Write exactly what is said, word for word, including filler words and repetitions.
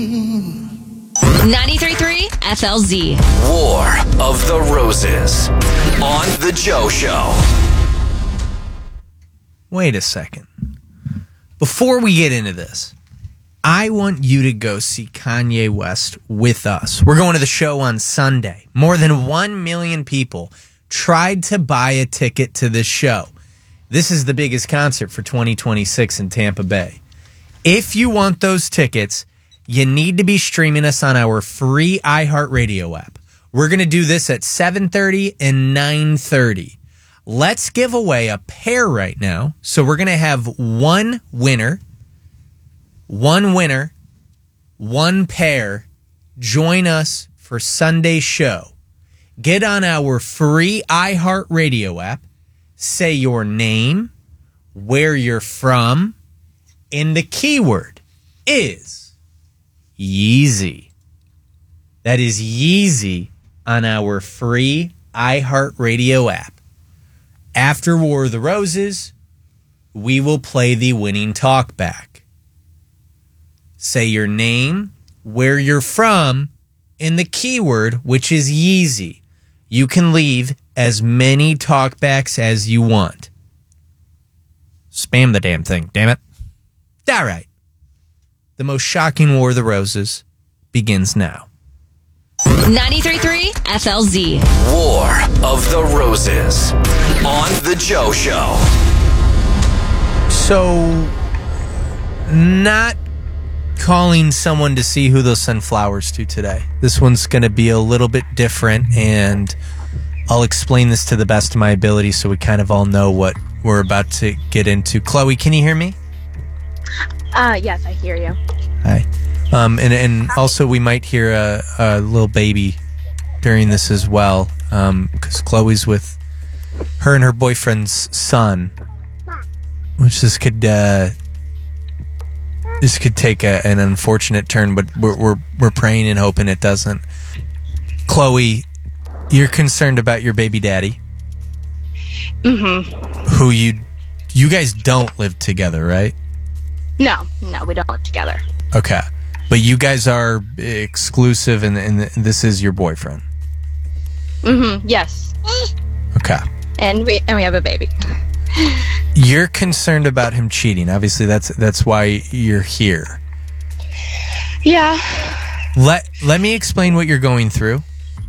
ninety-three point three F L Z. War of the Roses on The Joe Show. Wait a second. Before we get into this, I want you to go see Kanye West with us. We're going to the show on Sunday. More than one million people tried to buy a ticket to this show. This is the biggest concert for twenty twenty-six in Tampa Bay. If you want those tickets, you need to be streaming us on our free iHeartRadio app. We're going to do this at seven thirty and nine thirty. Let's give away a pair right now. So we're going to have one winner, one winner, one pair. Join us for Sunday's show. Get on our free iHeartRadio app. Say your name, where you're from, and the keyword is Yeezy. That is Yeezy on our free iHeartRadio app. After War of the Roses, we will play the winning talkback. Say your name, where you're from, and the keyword, which is Yeezy. You can leave as many talkbacks as you want. Spam the damn thing, damn it. All right. The most shocking War of the Roses begins now. ninety-three point three F L Z. War of the Roses on The Joe Show. So, not calling someone to see who they'll send flowers to today. This one's going to be a little bit different, and I'll explain this to the best of my ability so we kind of all know what we're about to get into. Chloe, can you hear me? Uh, yes, I hear you. Hi. Um, and, and also we might hear a, a little baby during this as well, um, because Chloe's with her and her boyfriend's son, which this could uh, this could take a, an unfortunate turn, but we're, we're we're praying and hoping it doesn't. Chloe, you're concerned about your baby daddy, Mm-hmm. who you you guys don't live together, right? No, no, we don't live together. Okay. But you guys are exclusive, and, and this is your boyfriend. Mm-hmm. Yes. Okay. And we and we have a baby. You're concerned about him cheating. Obviously, that's that's why you're here. Yeah. Let let me explain what you're going through,